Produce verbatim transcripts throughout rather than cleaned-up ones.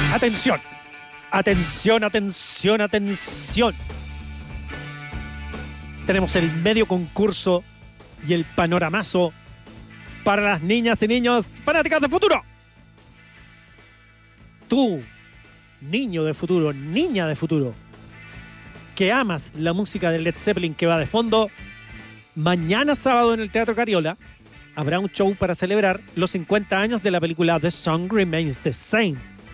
Atención, atención, atención, atención. Tenemos el medio concurso y el panoramazo para las niñas y niños fanáticas de futuro. Tú, niño de futuro, niña de futuro, que amas la música de Led Zeppelin que va de fondo, mañana sábado en el Teatro Cariola habrá un show para celebrar los cincuenta años de la película The Song Remains the Same.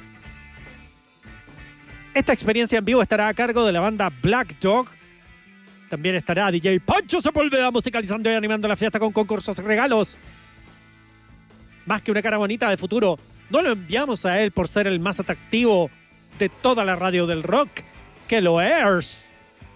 Esta experiencia en vivo estará a cargo de la banda Black Dog. También estará D J Pancho Sepúlveda musicalizando y animando la fiesta con concursos y regalos. Más que una cara bonita de futuro, no lo enviamos a él por ser el más atractivo de toda la radio del rock, que lo es.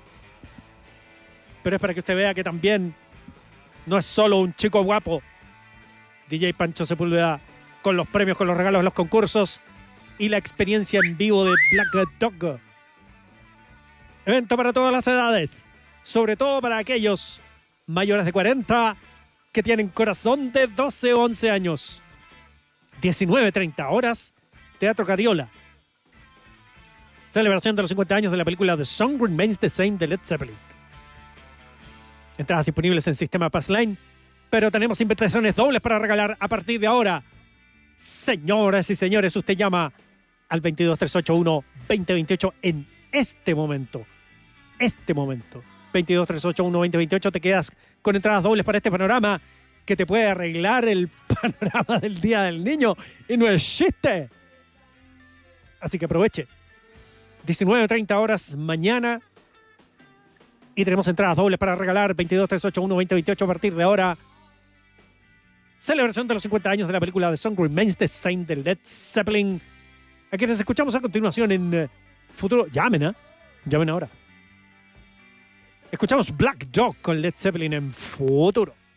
Pero es para que usted vea que también no es solo un chico guapo. D J Pancho Sepúlveda con los premios, con los regalos, los concursos y la experiencia en vivo de Black Dog. Evento para todas las edades, sobre todo para aquellos mayores de cuarenta que tienen corazón de doce o once años. diecinueve treinta horas, Teatro Cariola. Celebración de los cincuenta años de la película The Song Remains the Same de Led Zeppelin. Entradas disponibles en sistema Passline, pero tenemos invitaciones dobles para regalar a partir de ahora. Señoras y señores, usted llama al veintidós trescientos ochenta y uno veinte veintiocho en este momento. Este momento. veintidós trescientos ochenta y uno veinte veintiocho, te quedas con entradas dobles para este panorama que te puede arreglar el panorama del Día del Niño y no es chiste. Así que aproveche. diecinueve treinta horas mañana y tenemos entradas dobles para regalar. Veintidós trescientos ochenta y uno veinte veintiocho a partir de ahora. Celebración de los cincuenta años de la película The Song Remains the Same de Led Zeppelin, a quienes escuchamos a continuación en uh, futuro. Llamen, ¿eh? Llamen ahora. Escuchamos Black Dog con Led Zeppelin en futuro.